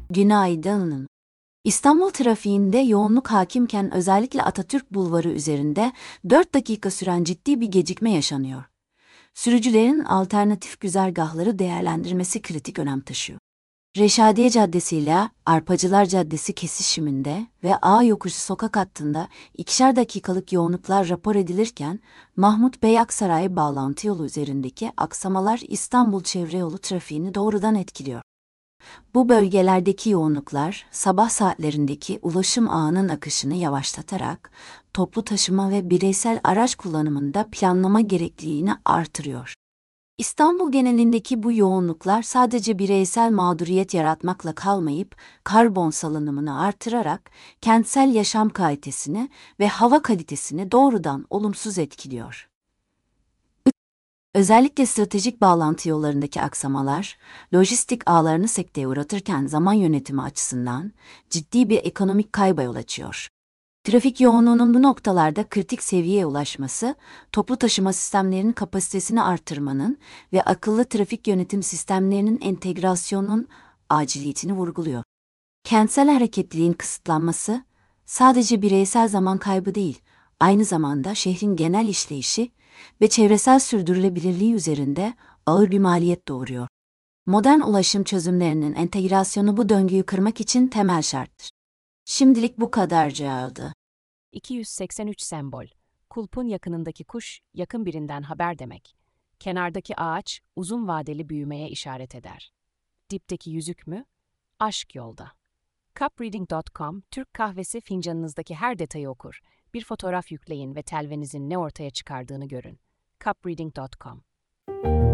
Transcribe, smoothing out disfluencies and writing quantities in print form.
Günaydın. İstanbul trafiğinde yoğunluk hakimken özellikle Atatürk Bulvarı üzerinde 4 dakika süren ciddi bir gecikme yaşanıyor. Sürücülerin alternatif güzergahları değerlendirmesi kritik önem taşıyor. Reşadiye Caddesi ile Arpacılar Caddesi kesişiminde ve A yokuşu sokak hattında 2'şer dakikalık yoğunluklar rapor edilirken, Mahmut Bey Aksaray bağlantı yolu üzerindeki aksamalar İstanbul çevre yolu trafiğini doğrudan etkiliyor. Bu bölgelerdeki yoğunluklar, sabah saatlerindeki ulaşım ağının akışını yavaşlatarak, toplu taşıma ve bireysel araç kullanımında planlama gerekliliğini artırıyor. İstanbul genelindeki bu yoğunluklar sadece bireysel mağduriyet yaratmakla kalmayıp, karbon salınımını artırarak kentsel yaşam kalitesini ve hava kalitesini doğrudan olumsuz etkiliyor. Özellikle stratejik bağlantı yollarındaki aksamalar, lojistik ağlarını sekteye uğratırken zaman yönetimi açısından ciddi bir ekonomik kayba yol açıyor. Trafik yoğunluğunun bu noktalarda kritik seviyeye ulaşması, toplu taşıma sistemlerinin kapasitesini artırmanın ve akıllı trafik yönetim sistemlerinin entegrasyonunun aciliyetini vurguluyor. Kentsel hareketliliğin kısıtlanması, sadece bireysel zaman kaybı değil, aynı zamanda şehrin genel işleyişi ve çevresel sürdürülebilirliği üzerinde ağır bir maliyet doğuruyor. Modern ulaşım çözümlerinin entegrasyonu bu döngüyü kırmak için temel şarttır. Şimdilik bu kadarcağıydı. 283 sembol. Kulpun yakınındaki kuş, yakın birinden haber demek. Kenardaki ağaç, uzun vadeli büyümeye işaret eder. Dipteki yüzük mü? Aşk yolda. Cupreading.com, Türk kahvesi fincanınızdaki her detayı okur. Bir fotoğraf yükleyin ve telvenizin ne ortaya çıkardığını görün. Cupreading.com